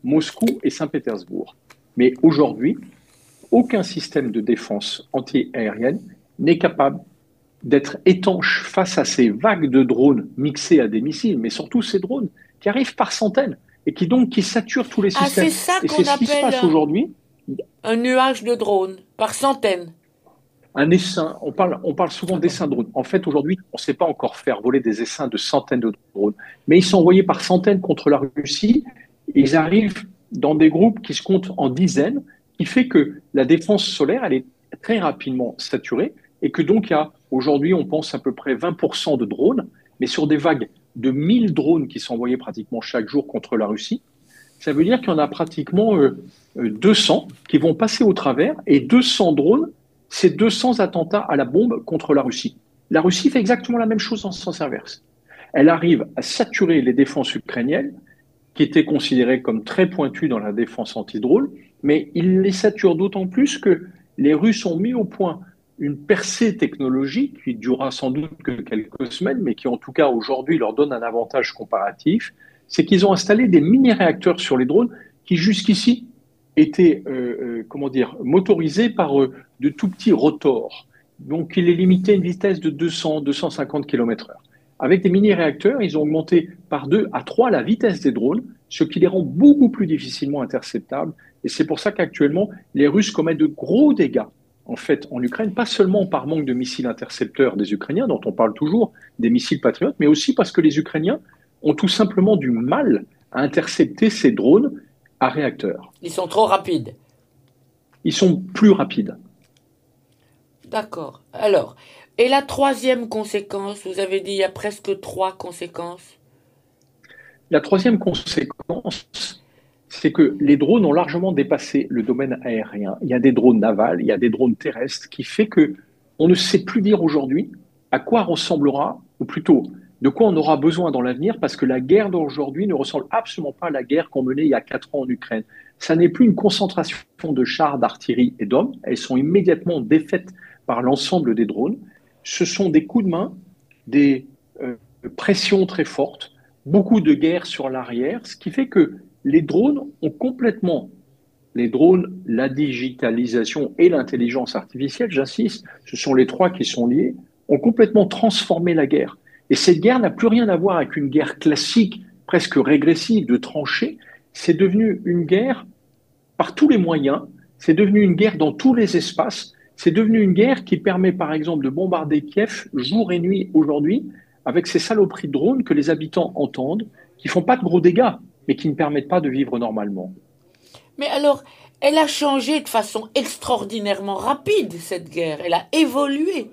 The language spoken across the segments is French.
Moscou et Saint-Pétersbourg. Mais aujourd'hui, aucun système de défense anti-aérienne n'est capable d'être étanche face à ces vagues de drones mixés à des missiles, mais surtout ces drones qui arrivent par centaines et qui saturent tous les Ah, c'est systèmes. ça Et c'est qu'on ce qui se appelle passe aujourd'hui. un nuage de drones, par centaines. Un essaim, on parle souvent Ah bon. d'essaim de drones. En fait, aujourd'hui, on ne sait pas encore faire voler des essaims de centaines de drones, mais ils sont envoyés par centaines contre la Russie. Et ils arrivent dans des groupes qui se comptent en dizaines, qui fait que la défense solaire, elle est très rapidement saturée et que donc il y a aujourd'hui, on pense à peu près 20% de drones, mais sur des vagues de 1000 drones qui sont envoyés pratiquement chaque jour contre la Russie, ça veut dire qu'il y en a pratiquement 200 qui vont passer au travers et 200 drones, c'est 200 attentats à la bombe contre la Russie. La Russie fait exactement la même chose en sens inverse. Elle arrive à saturer les défenses ukrainiennes, qui étaient considérées comme très pointues dans la défense anti-drone, mais il les sature d'autant plus que les Russes ont mis au point une percée technologique qui durera sans doute que quelques semaines, mais qui en tout cas aujourd'hui leur donne un avantage comparatif, c'est qu'ils ont installé des mini-réacteurs sur les drones qui jusqu'ici étaient comment dire, motorisés par de tout petits rotors. Donc il est limité à une vitesse de 200-250 km/h. Avec des mini-réacteurs, ils ont augmenté par 2 à 3 la vitesse des drones, ce qui les rend beaucoup plus difficilement interceptables. Et c'est pour ça qu'actuellement, les Russes commettent de gros dégâts en fait en Ukraine, pas seulement par manque de missiles intercepteurs des Ukrainiens, dont on parle toujours, des missiles patriotes, mais aussi parce que les Ukrainiens ont tout simplement du mal à intercepter ces drones à réacteurs. Ils sont trop rapides. Ils sont plus rapides. D'accord. Alors, et la troisième conséquence, vous avez dit il y a presque trois conséquences. La troisième conséquence, c'est que les drones ont largement dépassé le domaine aérien. Il y a des drones navals, il y a des drones terrestres, qui fait que on ne sait plus dire aujourd'hui à quoi ressemblera, ou plutôt de quoi on aura besoin dans l'avenir, parce que la guerre d'aujourd'hui ne ressemble absolument pas à la guerre qu'on menait il y a 4 ans en Ukraine. Ça n'est plus une concentration de chars, d'artillerie et d'hommes. Elles sont immédiatement défaites par l'ensemble des drones. Ce sont des coups de main, des pressions très fortes, beaucoup de guerre sur l'arrière, ce qui fait que les drones ont complètement, les drones, la digitalisation et l'intelligence artificielle, j'insiste, ce sont les trois qui sont liés, ont complètement transformé la guerre. Et cette guerre n'a plus rien à voir avec une guerre classique, presque régressive, de tranchées. C'est devenu une guerre par tous les moyens, c'est devenu une guerre dans tous les espaces, c'est devenu une guerre qui permet par exemple de bombarder Kiev jour et nuit aujourd'hui avec ces saloperies de drones que les habitants entendent, qui font pas de gros dégâts, mais qui ne permettent pas de vivre normalement. Mais alors, elle a changé de façon extraordinairement rapide, cette guerre. Elle a évolué.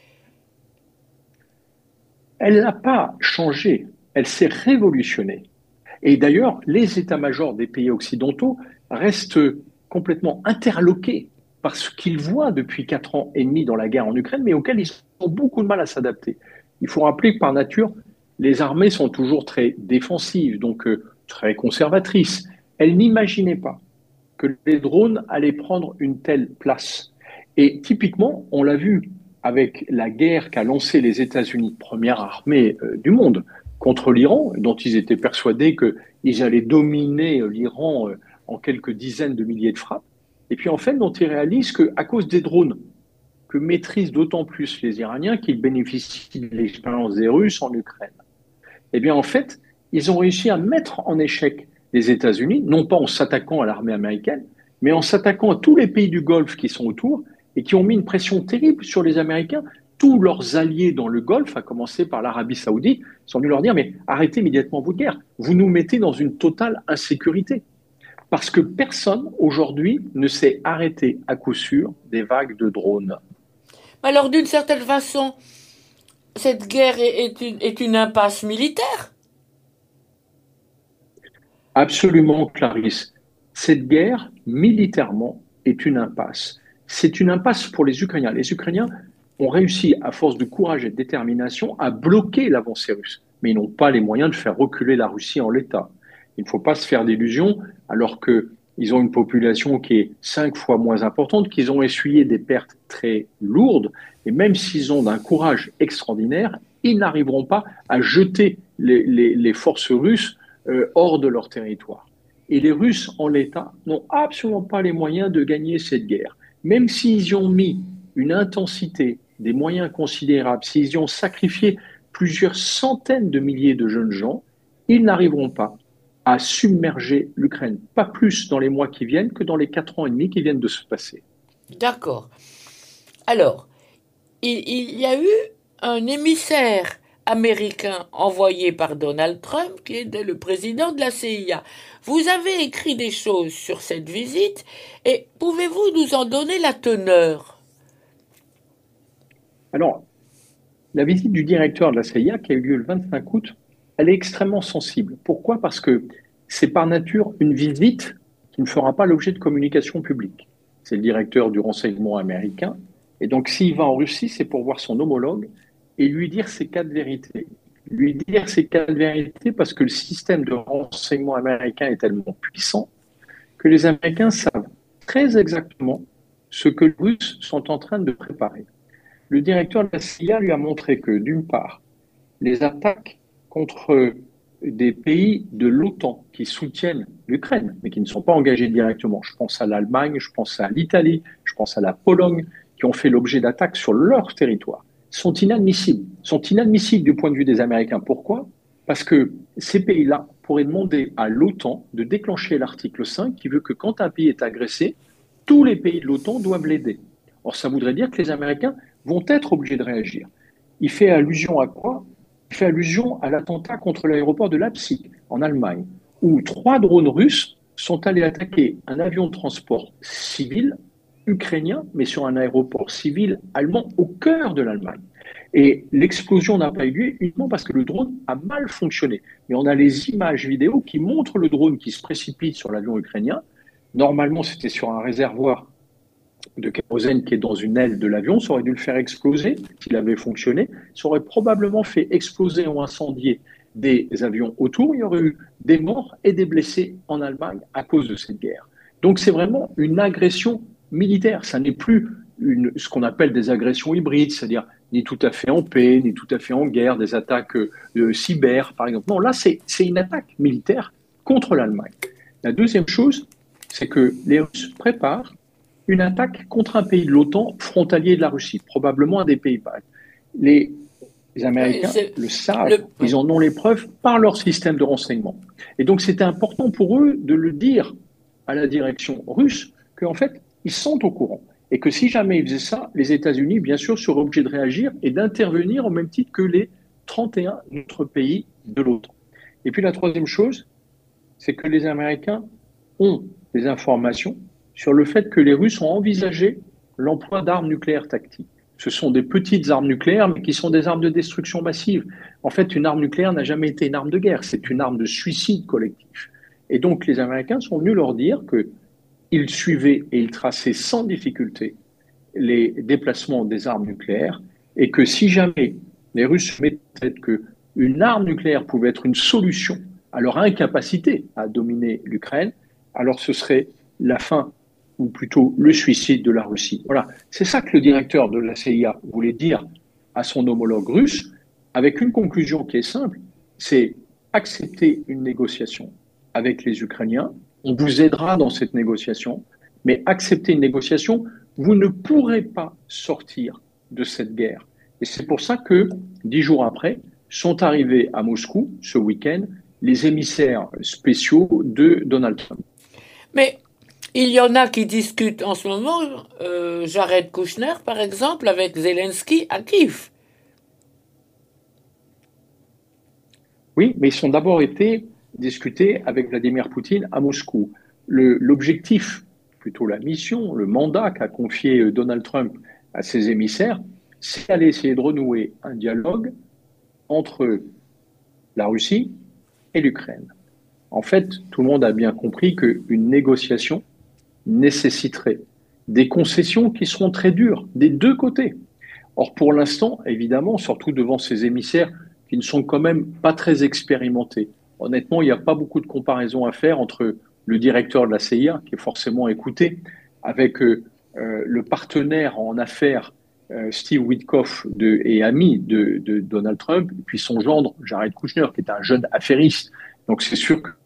Elle n'a pas changé, elle s'est révolutionnée. Et d'ailleurs, les états-majors des pays occidentaux restent complètement interloqués par ce qu'ils voient depuis 4 ans et demi dans la guerre en Ukraine, mais auxquels ils ont beaucoup de mal à s'adapter. Il faut rappeler que par nature, les armées sont toujours très défensives, donc très conservatrices. Elles n'imaginaient pas que les drones allaient prendre une telle place. Et typiquement, on l'a vu avec la guerre qu'a lancée les États-Unis, première armée du monde, contre l'Iran, dont ils étaient persuadés qu'ils allaient dominer l'Iran en quelques dizaines de milliers de frappes. Et puis en fait, dont ils réalisent qu'à cause des drones, que maîtrisent d'autant plus les Iraniens qu'ils bénéficient de l'expérience des Russes en Ukraine, eh bien en fait, ils ont réussi à mettre en échec les États-Unis, non pas en s'attaquant à l'armée américaine, mais en s'attaquant à tous les pays du Golfe qui sont autour et qui ont mis une pression terrible sur les Américains. Tous leurs alliés dans le Golfe, à commencer par l'Arabie Saoudite, sont venus leur dire mais arrêtez immédiatement votre guerre, vous nous mettez dans une totale insécurité. Parce que personne aujourd'hui ne sait arrêter à coup sûr des vagues de drones. Alors, d'une certaine façon, cette guerre est une impasse militaire. Absolument, Clarisse. Cette guerre, militairement, est une impasse. C'est une impasse pour les Ukrainiens. Les Ukrainiens ont réussi, à force de courage et de détermination, à bloquer l'avancée russe. Mais ils n'ont pas les moyens de faire reculer la Russie en l'état. Il ne faut pas se faire d'illusions, alors qu'ils ont une population qui est 5 fois moins importante, qu'ils ont essuyé des pertes très lourdes, et même s'ils ont d'un courage extraordinaire, ils n'arriveront pas à jeter les forces russes hors de leur territoire. Et les Russes, en l'état, n'ont absolument pas les moyens de gagner cette guerre. Même s'ils y ont mis une intensité, des moyens considérables, s'ils y ont sacrifié plusieurs centaines de milliers de jeunes gens, ils n'arriveront pas à submerger l'Ukraine. Pas plus dans les mois qui viennent que dans les 4 ans et demi qui viennent de se passer. D'accord. Alors, il y a eu un émissaire américain envoyé par Donald Trump, qui était le président de la CIA. Vous avez écrit des choses sur cette visite, et pouvez-vous nous en donner la teneur? Alors, la visite du directeur de la CIA qui a eu lieu le 25 août, elle est extrêmement sensible. Pourquoi? Parce que c'est par nature une visite qui ne fera pas l'objet de communication publique. C'est le directeur du renseignement américain. Et donc, s'il va en Russie, c'est pour voir son homologue et lui dire ses quatre vérités. Lui dire ces quatre vérités parce que le système de renseignement américain est tellement puissant que les Américains savent très exactement ce que les Russes sont en train de préparer. Le directeur de la CIA lui a montré que, d'une part, les attaques contre des pays de l'OTAN qui soutiennent l'Ukraine, mais qui ne sont pas engagés directement, je pense à l'Allemagne, je pense à l'Italie, je pense à la Pologne, qui ont fait l'objet d'attaques sur leur territoire, sont inadmissibles. Sont inadmissibles du point de vue des Américains. Pourquoi? Parce que ces pays-là pourraient demander à l'OTAN de déclencher l'article 5 qui veut que quand un pays est agressé, tous les pays de l'OTAN doivent l'aider. Or, ça voudrait dire que les Américains vont être obligés de réagir. Il fait allusion à quoi? Il fait allusion à l'attentat contre l'aéroport de Leipzig, en Allemagne, où 3 drones russes sont allés attaquer un avion de transport civil ukrainien, mais sur un aéroport civil allemand au cœur de l'Allemagne. Et l'explosion n'a pas eu lieu uniquement parce que le drone a mal fonctionné. Mais on a les images vidéo qui montrent le drone qui se précipite sur l'avion ukrainien. Normalement, c'était sur un réservoir de kérosène qui est dans une aile de l'avion, ça aurait dû le faire exploser s'il avait fonctionné, ça aurait probablement fait exploser ou incendier des avions autour, il y aurait eu des morts et des blessés en Allemagne à cause de cette guerre. Donc c'est vraiment une agression militaire, ça n'est plus ce qu'on appelle des agressions hybrides, c'est-à-dire ni tout à fait en paix, ni tout à fait en guerre, des attaques cyber par exemple. Non, là c'est une attaque militaire contre l'Allemagne. La deuxième chose, c'est que les Russes préparent une attaque contre un pays de l'OTAN frontalier de la Russie, probablement un des pays baltes. Les Américains le savent, ils en ont les preuves par leur système de renseignement. Et donc c'était important pour eux de le dire à la direction russe qu'en fait, ils sont au courant. Et que si jamais ils faisaient ça, les États-Unis, bien sûr, seraient obligés de réagir et d'intervenir au même titre que les 31 autres pays de l'OTAN. Et puis la troisième chose, c'est que les Américains ont des informations sur le fait que les Russes ont envisagé l'emploi d'armes nucléaires tactiques. Ce sont des petites armes nucléaires, mais qui sont des armes de destruction massive. En fait, une arme nucléaire n'a jamais été une arme de guerre, c'est une arme de suicide collectif. Et donc, les Américains sont venus leur dire qu'ils suivaient et ils traçaient sans difficulté les déplacements des armes nucléaires, et que si jamais les Russes mettaient qu'une arme nucléaire pouvait être une solution à leur incapacité à dominer l'Ukraine, alors ce serait la fin ou plutôt le suicide de la Russie. Voilà, c'est ça que le directeur de la CIA voulait dire à son homologue russe, avec une conclusion qui est simple, c'est accepter une négociation avec les Ukrainiens, on vous aidera dans cette négociation, mais accepter une négociation, vous ne pourrez pas sortir de cette guerre. Et c'est pour ça que, 10 jours après, sont arrivés à Moscou, ce week-end, les émissaires spéciaux de Donald Trump. Mais il y en a qui discutent en ce moment, Jared Kushner par exemple, avec Zelensky à Kiev. Oui, mais ils ont d'abord été discutés avec Vladimir Poutine à Moscou. L'objectif, plutôt la mission, le mandat qu'a confié Donald Trump à ses émissaires, c'est d'aller essayer de renouer un dialogue entre la Russie et l'Ukraine. En fait, tout le monde a bien compris qu'une négociation nécessiterait des concessions qui seront très dures des deux côtés. Or, pour l'instant, évidemment, surtout devant ces émissaires qui ne sont quand même pas très expérimentés, honnêtement, il n'y a pas beaucoup de comparaison à faire entre le directeur de la CIA, qui est forcément écouté, avec le partenaire en affaires, Steve Witkoff, et ami de Donald Trump, et puis son gendre, Jared Kushner, qui est un jeune affairiste. Donc c'est sûr que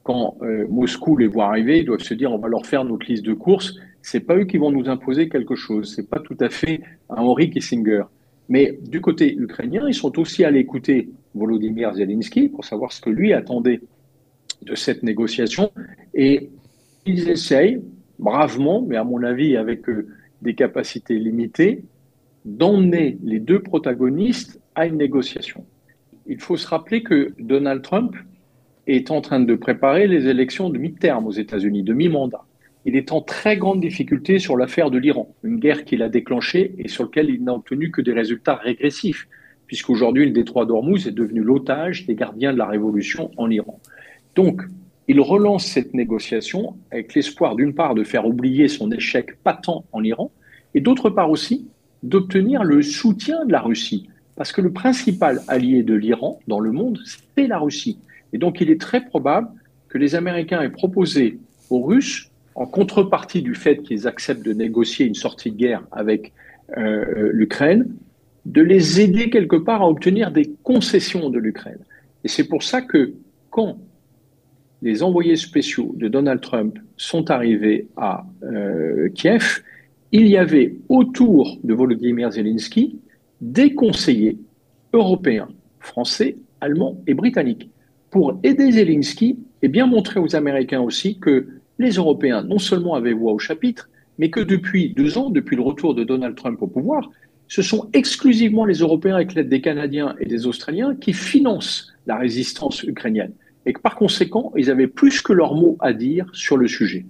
quand Moscou les voit arriver, ils doivent se dire on va leur faire notre liste de courses. C'est pas eux qui vont nous imposer quelque chose. C'est pas tout à fait un Henry Kissinger. Mais du côté ukrainien, ils sont aussi allés écouter Volodymyr Zelensky pour savoir ce que lui attendait de cette négociation. Et ils essayent bravement, mais à mon avis avec des capacités limitées, d'emmener les deux protagonistes à une négociation. Il faut se rappeler que Donald Trump est en train de préparer les élections de mi-terme aux États-Unis, de mi-mandat. Il est en très grande difficulté sur l'affaire de l'Iran, une guerre qu'il a déclenchée et sur laquelle il n'a obtenu que des résultats régressifs, puisqu'aujourd'hui le détroit d'Ormuz est devenu l'otage des gardiens de la révolution en Iran. Donc, il relance cette négociation avec l'espoir d'une part de faire oublier son échec patent en Iran et d'autre part aussi d'obtenir le soutien de la Russie. Parce que le principal allié de l'Iran dans le monde, c'est la Russie. Et donc, il est très probable que les Américains aient proposé aux Russes, en contrepartie du fait qu'ils acceptent de négocier une sortie de guerre avec l'Ukraine, de les aider quelque part à obtenir des concessions de l'Ukraine. Et c'est pour ça que quand les envoyés spéciaux de Donald Trump sont arrivés à Kiev, il y avait autour de Volodymyr Zelensky des conseillers européens, français, allemands et britanniques, pour aider Zelensky et bien montrer aux Américains aussi que les Européens non seulement avaient voix au chapitre, mais que depuis 2 ans, depuis le retour de Donald Trump au pouvoir, ce sont exclusivement les Européens avec l'aide des Canadiens et des Australiens qui financent la résistance ukrainienne. Et que par conséquent, ils avaient plus que leur mot à dire sur le sujet.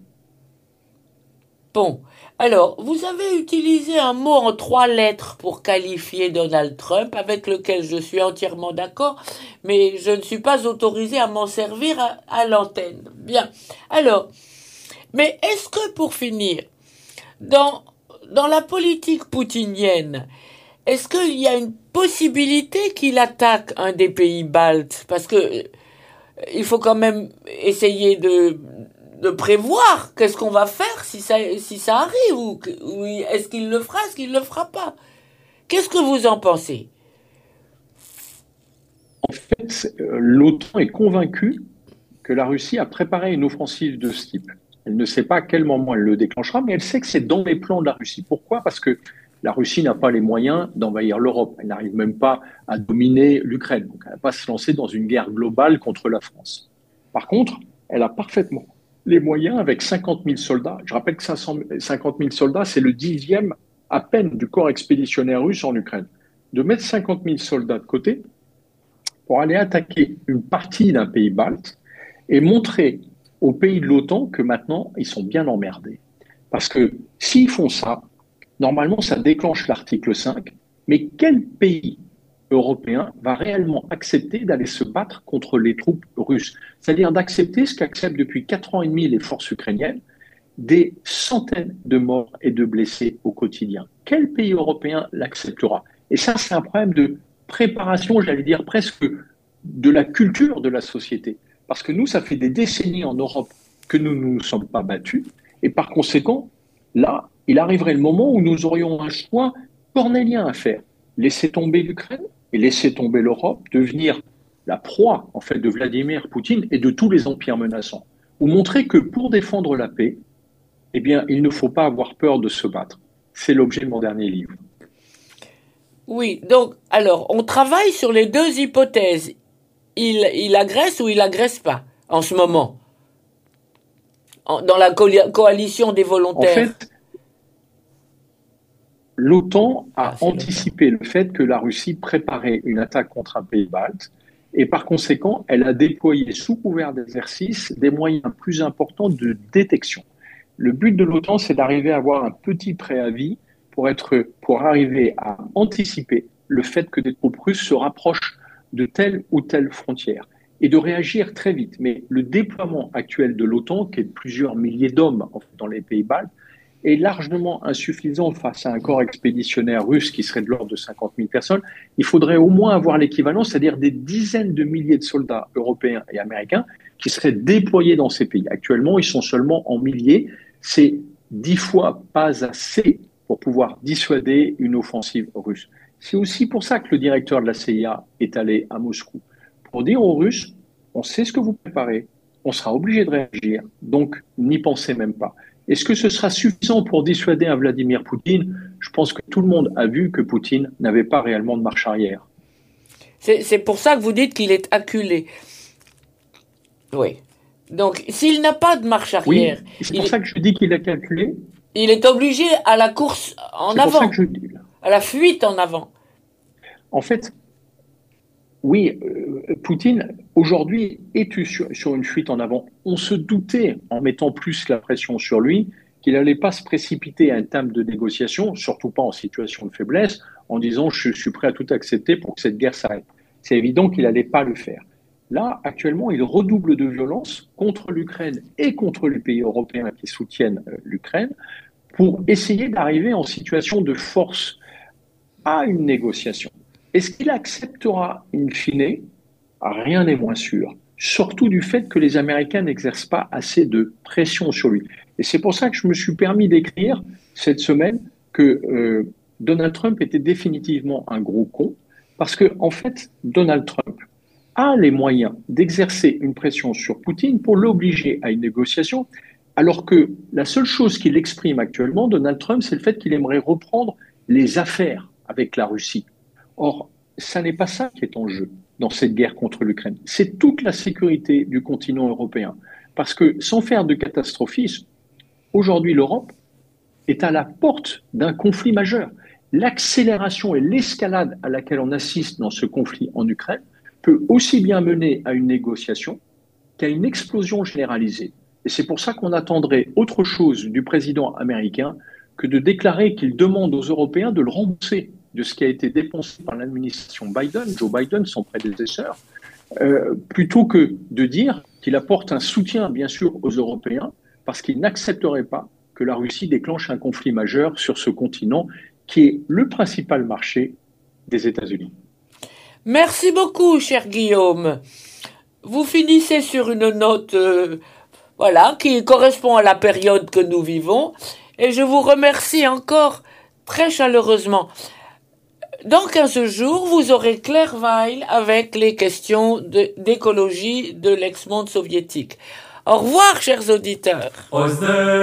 Bon, alors, vous avez utilisé un mot en 3 lettres pour qualifier Donald Trump, avec lequel je suis entièrement d'accord, mais je ne suis pas autorisé à m'en servir à l'antenne. Bien. Alors, mais est-ce que pour finir, dans la politique poutinienne, est-ce qu'il y a une possibilité qu'il attaque un des pays baltes? Parce que il faut quand même essayer de prévoir qu'est-ce qu'on va faire si ça arrive, ou est-ce qu'il le fera, est-ce qu'il le fera pas? Qu'est-ce que vous en pensez? En fait, l'OTAN est convaincue que la Russie a préparé une offensive de ce type. Elle ne sait pas à quel moment elle le déclenchera, mais elle sait que c'est dans les plans de la Russie. Pourquoi? Parce que la Russie n'a pas les moyens d'envahir l'Europe. Elle n'arrive même pas à dominer l'Ukraine. Donc, elle ne va pas se lancer dans une guerre globale contre la France. Par contre, elle a parfaitement les moyens avec 50 000 soldats. Je rappelle que 50 000 soldats, c'est le 10e à peine du corps expéditionnaire russe en Ukraine. De mettre 50 000 soldats de côté pour aller attaquer une partie d'un pays balte et montrer aux pays de l'OTAN que maintenant, ils sont bien emmerdés. Parce que s'ils font ça, normalement, ça déclenche l'article 5, mais quel pays européen va réellement accepter d'aller se battre contre les troupes russes? C'est-à-dire d'accepter ce qu'acceptent depuis 4 ans et demi les forces ukrainiennes, des centaines de morts et de blessés au quotidien. Quel pays européen l'acceptera? Et ça, c'est un problème de préparation, j'allais dire presque de la culture de la société. Parce que nous, ça fait des décennies en Europe que nous ne nous sommes pas battus. Et par conséquent, là, il arriverait le moment où nous aurions un choix cornélien à faire. Laisser tomber l'Ukraine et laisser tomber l'Europe, devenir la proie, en fait, de Vladimir Poutine et de tous les empires menaçants. Ou montrer que pour défendre la paix, eh bien, il ne faut pas avoir peur de se battre. C'est l'objet de mon dernier livre. Oui, donc, alors, on travaille sur les 2 hypothèses. Il agresse ou il agresse pas, en ce moment, dans la coalition des volontaires. En fait, l'OTAN a anticipé le fait que la Russie préparait une attaque contre un pays balte et par conséquent, elle a déployé sous couvert d'exercice des moyens plus importants de détection. Le but de l'OTAN, c'est d'arriver à avoir un petit préavis pour arriver à anticiper le fait que des troupes russes se rapprochent de telle ou telle frontière et de réagir très vite. Mais le déploiement actuel de l'OTAN, qui est de plusieurs milliers d'hommes dans les pays baltes, est largement insuffisant face à un corps expéditionnaire russe qui serait de l'ordre de 50 000 personnes. Il faudrait au moins avoir l'équivalent, c'est-à-dire des dizaines de milliers de soldats européens et américains qui seraient déployés dans ces pays. Actuellement, ils sont seulement en milliers. C'est 10 fois pas assez pour pouvoir dissuader une offensive russe. C'est aussi pour ça que le directeur de la CIA est allé à Moscou, pour dire aux Russes, on sait ce que vous préparez, on sera obligé de réagir. Donc, n'y pensez même pas. Est-ce que ce sera suffisant pour dissuader un Vladimir Poutine? Je pense que tout le monde a vu que Poutine n'avait pas réellement de marche arrière. C'est pour ça que vous dites qu'il est acculé. Oui. Donc, s'il n'a pas de marche arrière... Oui, c'est pour ça que je dis qu'il a calculé. Il est obligé à la course en C'est avant. pour ça que je dis. À la fuite en avant. En fait, oui, Poutine, aujourd'hui, est sur une fuite en avant. On se doutait, en mettant plus la pression sur lui, qu'il n'allait pas se précipiter à un terme de négociation, surtout pas en situation de faiblesse, en disant « je suis prêt à tout accepter pour que cette guerre s'arrête ». C'est évident qu'il n'allait pas le faire. Là, actuellement, il redouble de violence contre l'Ukraine et contre les pays européens qui soutiennent l'Ukraine pour essayer d'arriver en situation de force à une négociation. Est-ce qu'il acceptera in fine? Rien n'est moins sûr. Surtout du fait que les Américains n'exercent pas assez de pression sur lui. Et c'est pour ça que je me suis permis d'écrire cette semaine que Donald Trump était définitivement un gros con, parce que en fait, Donald Trump a les moyens d'exercer une pression sur Poutine pour l'obliger à une négociation, alors que la seule chose qu'il exprime actuellement, Donald Trump, c'est le fait qu'il aimerait reprendre les affaires avec la Russie. Or, ça n'est pas ça qui est en jeu dans cette guerre contre l'Ukraine. C'est toute la sécurité du continent européen. Parce que, sans faire de catastrophisme, aujourd'hui, l'Europe est à la porte d'un conflit majeur. L'accélération et l'escalade à laquelle on assiste dans ce conflit en Ukraine peut aussi bien mener à une négociation qu'à une explosion généralisée. Et c'est pour ça qu'on attendrait autre chose du président américain que de déclarer qu'il demande aux Européens de le rembourser de ce qui a été dépensé par l'administration Biden, Joe Biden, son prédécesseur, plutôt que de dire qu'il apporte un soutien, bien sûr, aux Européens, parce qu'il n'accepterait pas que la Russie déclenche un conflit majeur sur ce continent qui est le principal marché des États-Unis. Merci beaucoup, cher Guillaume. Vous finissez sur une note, qui correspond à la période que nous vivons, et je vous remercie encore très chaleureusement. Dans 15 jours, vous aurez Claire Weil avec les questions d'écologie de l'ex-monde soviétique. Au revoir, chers auditeurs.